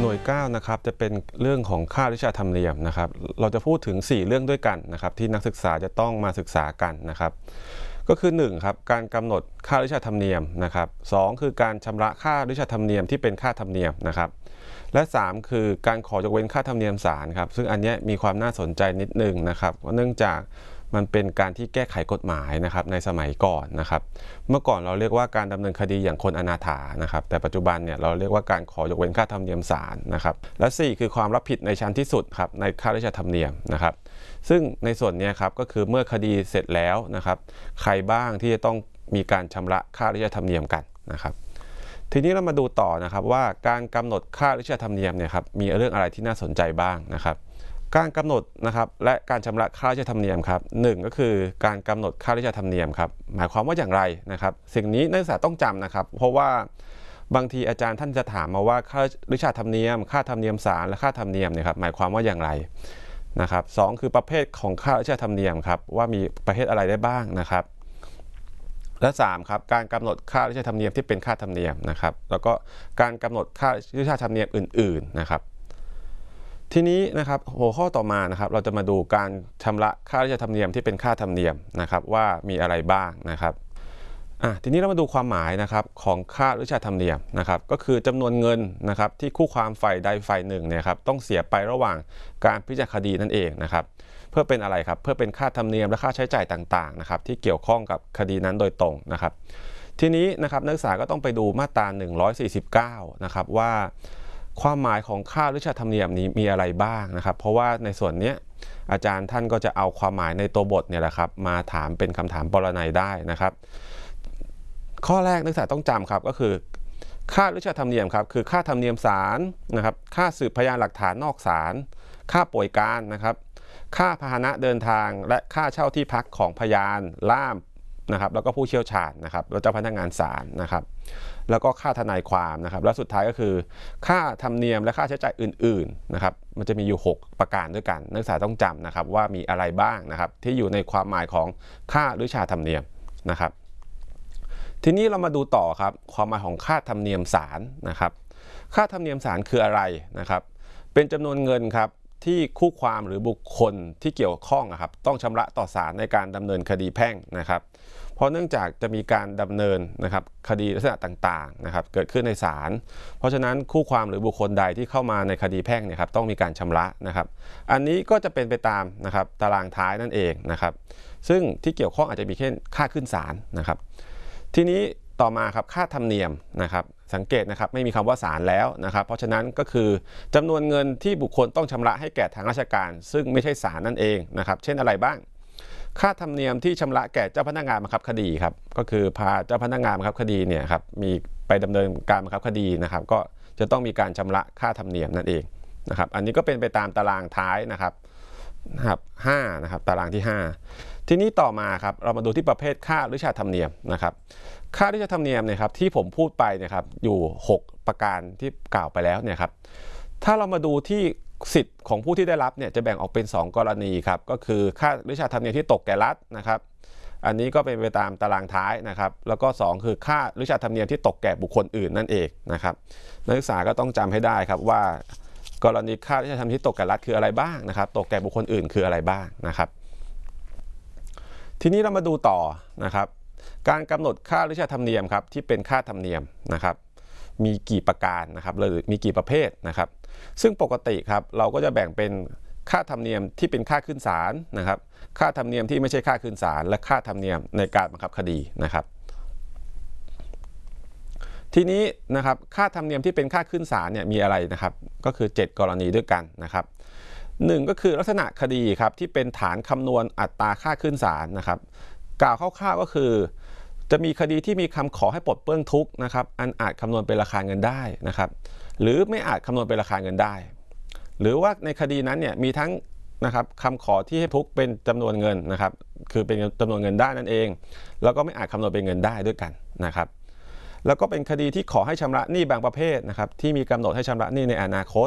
น่วย9นะครับจะเป็นเรื่องของค่าวิชาธรรมเนียมนะครับเราจะพูดถึง4เรื่องด้วยกันนะครับที่นักศึกษาจะต้องมาศึกษากันนะครับก็คือ1ครับการกำหนดค่าวิชาธรรมเนียมนะครับ2คือการชำระค่าวิชาธรรมเนียมที่เป็นค่าธรรมเนียมนะครับและ3คือการขอยกเว้นค่าธรรมเนียมศาลครับซึ่งอันนี้มีความน่าสนใจนิดนึงนะครับเนื่องจากมันเป็นการที่แก้ไขกฎหมายนะครับในสมัยก่อนนะครับเมื่อก่อนเราเรียกว่าการดำเนินคดีอย่างคนอนาถานะครับแต่ปัจจุบันเนี่ยเราเรียกว่าการขอยกเว้นค่าธรรมเนียมศาลนะครับและ4คือความรับผิดในชั้นที่สุดครับในค่าราชธรรมเนียมนะครับซึ่งในส่วนนี้ครับก็คือเมื่อคดีเสร็จแล้วนะครับใครบ้างที่จะต้องมีการชำระค่าราชธรรมเนียมกันนะครับทีนี้เรามาดูต่อนะครับว่าการกำหนดค่าราชธรรมเนียมเนี่ยครับมีเรื่องอะไรที่น่าสนใจบ้างนะครับการกำหนดนะครับและการชำระค่าราชธรรมเนียมครับ1ก็คือการกำหนดค่าราชธรรมเนียมครับหมายความว่าอย่างไรนะครับสิ่งนี้นักศึกษาต้องจำนะครับเพราะว่าบางทีอาจารย์ท่านจะถามมาว่าค่าราชธรรมเนียมค่าธรรมเนียมศาลและค่าธรรมเนียมเนี่ยครับหมายความว่าอย่างไรนะครับ2คือประเภทของค่าราชธรรมเนียมครับว่ามีประเภทอะไรได้บ้างนะครับและ3ครับการกำหนดค่าราชธรรมเนียมที่เป็นค่าธรรมเนียมนะครับแล้วก็การกำหนดค่าราชธรรมเนียมอื่นๆนะครับทีนี้นะครับหัวข้อต่อมานะครับเราจะมาดูการชำระค่าราชธรรมเนียมที่เป็นค่าธรรมเนียมนะครับว่ามีอะไรบ้างนะครับทีนี้เรามาดูความหมายนะครับของค่าราชธรรมเนียมนะครับก็คือจำนวนเงินนะครับที่คู่ความฝ่ายใดฝ่ายหนึ่งเนี่ยครับต้องเสียไประหว่างการพิจารณาคดีนั่นเองนะครับเพื่อเป็นอะไรครับเพื่อเป็นค่าธรรมเนียมและค่าใช้จ่ายต่างๆนะครับที่เกี่ยวข้องกับคดีนั้นโดยตรงนะครับทีนี้นะครับนักศึกษาก็ต้องไปดูมาตรา149นะครับว่าความหมายของค่าราชธรรมเนียมนี้มีอะไรบ้างนะครับเพราะว่าในส่วนนี้อาจารย์ท่านก็จะเอาความหมายในตัวบทเนี่ยแหละครับมาถามเป็นคำถามปรนัยได้นะครับข้อแรกนักศึกษาต้องจำครับก็คือค่าราชธรรมเนียมครับคือค่าธรรมเนียมศาลนะครับค่าสืบพยานหลักฐานนอกศาลค่าป่วยการนะครับค่าพาหนะเดินทางและค่าเช่าที่พักของพยานล่ามนะครับแล้วก็ผู้เชี่ยวชาญนะครับแล้วเจ้าพนักงานศาลนะครับแล้วก็ค่าทนายความนะครับและสุดท้ายก็คือค่าธรรมเนียมและค่าใช้จ่ายอื่นๆนะครับมันจะมีอยู่6ประการด้วยกันนักศึกษาต้องจำนะครับว่ามีอะไรบ้างนะครับที่อยู่ในความหมายของค่าราชธรรมเนียมนะครับทีนี้เรามาดูต่อครับความหมายของค่าธรรมเนียมศาลนะครับค่าธรรมเนียมศาลคืออะไรนะครับเป็นจำนวนเงินครับที่คู่ความหรือบุคคลที่เกี่ยวข้องครับต้องชำระต่อศาลในการดำเนินคดีแพ่งนะครับเพราะเนื่องจากจะมีการดำเนินนะครับคดีลักษณะต่างๆนะครับเกิดขึ้นในศาลเพราะฉะนั้นคู่ความหรือบุคคลใดที่เข้ามาในคดีแพ่งเนี่ยครับต้องมีการชำระนะครับอันนี้ก็จะเป็นไปตามนะครับตารางท้ายนั่นเองนะครับซึ่งที่เกี่ยวข้องอาจจะมีเช่นค่าขึ้นศาลนะครับทีนี้ต่อมาครับค่าธรรมเนียมนะครับสังเกตนะครับไม่มีคำว่าศาลแล้วนะครับเพราะฉะนั้นก็คือจำนวนเงินที่บุคคลต้องชำระให้แก่ทางราชการซึ่งไม่ใช่ศาลนั่นเองนะครับเช่นอะไรบ้างค่าธรรมเนียมที่ชำระแก่เจ้าพนักงานบังคับคดีครับก็คือพาเจ้าพนักงานบังคับคดีเนี่ยครับมีไปดำเนินการบังคับคดีนะครับก็จะต้องมีการชำระค่าธรรมเนียมนั่นเองนะครับอันนี้ก็เป็นไปตามตารางท้ายนะครับ5นะครับตารางที่5ทีนี้ต่อมาครับเรามาดูที่ประเภทค่าราชธรรมเนียมนะครับค่าราชธรรมเนียมเนี่ยครับที่ผมพูดไปเนี่ยครับอยู่6ประการที่กล่าวไปแล้วเนี่ยครับถ้าเรามาดูที่สิทธิ์ของผู้ที่ได้รับเนี่ยจะแบ่งออกเป็น2กรณีครับก็คือค่าราชธรรมเนียมที่ตกแก่รัฐนะครับอันนี้ก็เป็นไปตามตารางท้ายนะครับแล้วก็2คือค่าราชธรรมเนียมที่ตกแก่บุคคลอื่นนั่นเองนะครับนักศึกษาก็ต้องจำให้ได้ครับว่ากรณีค่าราชธรรมเนียมที่ตกแก่รัฐคืออะไรบ้างนะครับตกแก่บุคคลอื่นคืออะไรบ้างนะครับทีนี้เรามาดูต่อนะครับการกำหนดค่าราชธรรมเนียมครับที่เป็นค่าธรรมเนียมนะครับมีกี่ประการนะครับหรือมีกี่ประเภทนะครับซึ่งปกติครับเราก็จะแบ่งเป็นค่าธรรมเนียมที่เป็นค่าขึ้นศาลนะครับค่าธรรมเนียมที่ไม่ใช่ค่าขึ้นศาลและค่าธรรมเนียมในการบังคับคดีนะครับทีนี้นะครับค่าธรรมเนียมที่เป็นค่าขึ้นศาลเนี่ยมีอะไรนะครับก็คือ7กรณีด้วยกันนะครับ1ก็คือลักษณะคดีครับที่เป็นฐานคำนวณอัตราค่าขึ้นศาลนะครับกล่าวคร่าวๆก็คือจะมีคดีที่มีคำขอให้ปลดเปลื้องทุกข์นะครับอันอาจคำนวณเป็นราคาเงินได้นะครับหรือไม่อาจคำนวณเป็นราคาเงินได้หรือว่าในคดีนั้นเนี่ยมีทั้งนะครับคำขอที่ให้ทุกข์เป็นจำนวนเงินนะครับคือเป็นจำนวนเงินได้นั่นเองแล้วก็ไม่อาจคำนวณเป็นเงินได้ด้วยกันนะครับแล้วก็เป็นคดีที่ขอให้ชำระหนี้บางประเภทนะครับที่มีกำหนดให้ชำระหนี้ในอนาคต